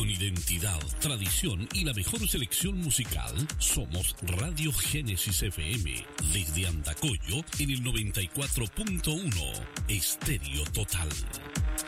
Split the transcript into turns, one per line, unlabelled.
Con identidad, tradición y la mejor selección musical, somos Radio Génesis FM. Desde Andacollo en el 94.1, Estéreo Total.